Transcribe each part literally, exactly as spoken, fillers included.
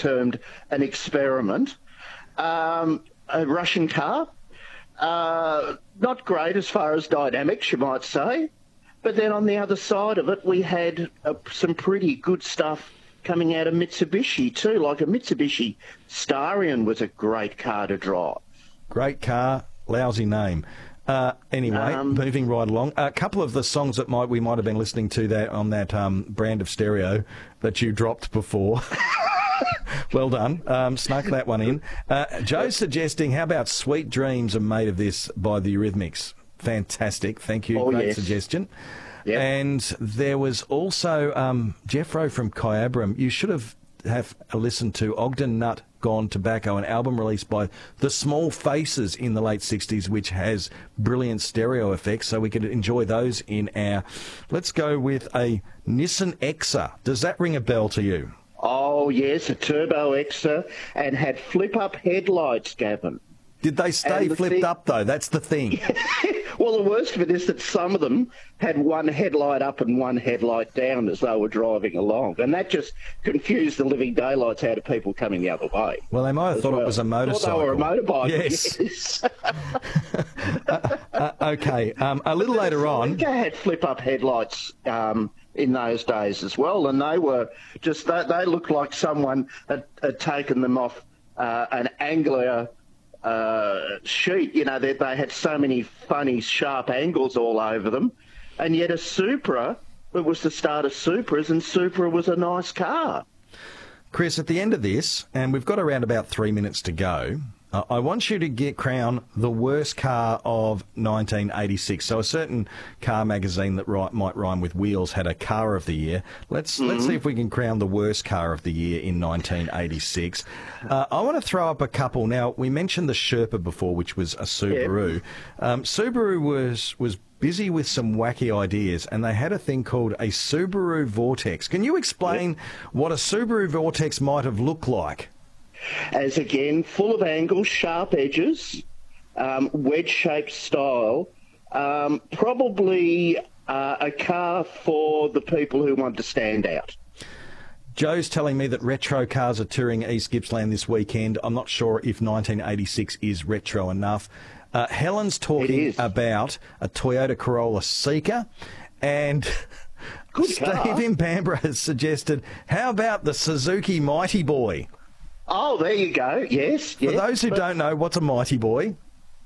termed an experiment. Um, a Russian car, uh, not great as far as dynamics, you might say. But then on the other side of it, we had uh, some pretty good stuff coming out of Mitsubishi too. Like a Mitsubishi Starion was a great car to drive. Great car, lousy name. Uh, anyway, um, moving right along. A couple of the songs that might we might have been listening to that on that um, brand of stereo that you dropped before. Well done. Um, snuck that one in. Uh, Joe's suggesting, how about Sweet Dreams Are Made of This by the Eurythmics? Fantastic. Thank you. Oh, Great yes. suggestion. Yep. And there was also um, Jeffro from Kyabram. You should have, have listened to Ogden Nut Gone Tobacco, an album released by The Small Faces in the late sixties, which has brilliant stereo effects, so we could enjoy those in our... Let's go with a Nissan Exa. Does that ring a bell to you? Oh, yes, a Turbo Exa, and had flip-up headlights, Gavin. Did they stay the flipped thing... up, though? That's the thing. Well, the worst of it is that some of them had one headlight up and one headlight down as they were driving along, and that just confused the living daylights out of people coming the other way. Well, they might have thought well. it was a motorcycle. Thought they were a motorbike. Yes. yes. uh, uh, okay, um, a little later on... They had flip-up headlights um, in those days as well, and they were just... They, they looked like someone had, had taken them off uh, an Anglia... Uh, sheet, you know, they, they had so many funny, sharp angles all over them, and yet a Supra, it was the start of Supras, and Supra was a nice car. Chris, at the end of this, and we've got around about three minutes to go, uh, I want you to get crown the worst car of nineteen eighty-six. So a certain car magazine that ri- might rhyme with Wheels had a car of the year. Let's mm-hmm. let's see if we can crown the worst car of the year in nineteen eighty-six. Uh, I want to throw up a couple. Now, we mentioned the Sherpa before, which was a Subaru. Yep. Um, Subaru was was busy with some wacky ideas, and they had a thing called a Subaru Vortex. Can you explain yep. what a Subaru Vortex might have looked like? As again, full of angles, sharp edges, um, wedge-shaped style, um, probably uh, a car for the people who want to stand out. Joe's telling me that retro cars are touring East Gippsland this weekend. I'm not sure if nineteen eighty-six is retro enough. Uh, Helen's talking about a Toyota Corolla Seeker, and Good Steve car. in Bambara has suggested, how about the Suzuki Mighty Boy? Oh, there you go. Yes. For yes, those who don't know, what's a Mighty Boy?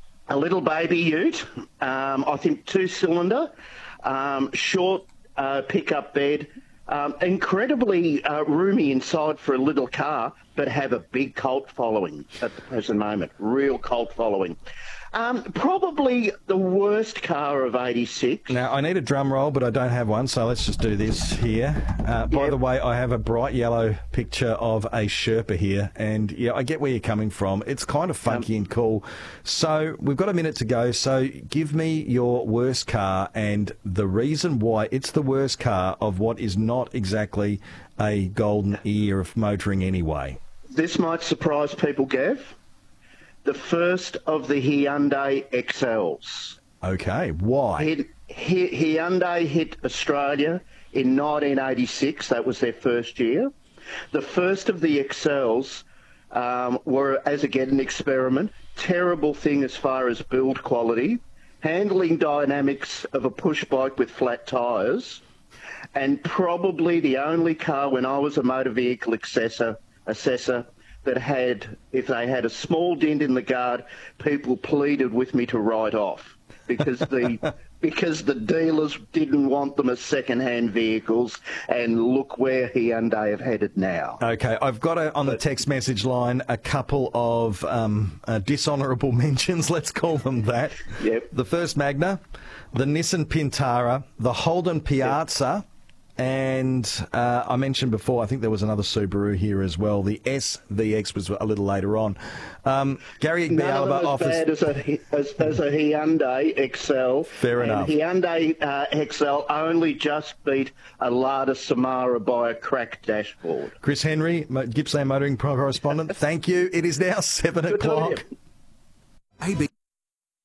A little baby ute, um, I think two-cylinder, um, short uh, pickup bed, um, incredibly uh, roomy inside for a little car, but have a big cult following at the present moment, real cult following. Um, probably the worst car of eighty-six. Now, I need a drum roll, but I don't have one, so let's just do this here. Uh, by yep. the way, I have a bright yellow picture of a Sherpa here, and yeah, I get where you're coming from. It's kind of funky um, and cool. So we've got a minute to go, so give me your worst car and the reason why it's the worst car of what is not exactly a golden era of motoring anyway. This might surprise people, Gav. The first of the Hyundai X Ls. Okay, why? Hit, hit, Hyundai hit Australia in nineteen eighty-six. That was their first year. The first of the X Ls um, were, as again, an experiment. Terrible thing as far as build quality. Handling dynamics of a push bike with flat tyres. And probably the only car when I was a motor vehicle assessor, assessor that had, if they had a small dent in the guard, people pleaded with me to write off because the because the dealers didn't want them as second-hand vehicles, and look where Hyundai have headed now. Okay, I've got a, on the text message line a couple of um, uh, dishonourable mentions, let's call them that. Yep. The first Magna, the Nissan Pintara, the Holden Piazza, yep. And uh, I mentioned before, I think there was another Subaru here as well. The S V X was a little later on. Um, Gary Igbialaba offers... None of those bad as a, as, as a Hyundai X L. Fair and enough. Hyundai uh, X L only just beat a Lada Samara by a cracked dashboard. Chris Henry, Gippsland Motoring correspondent, thank you. It is now seven o'clock. A B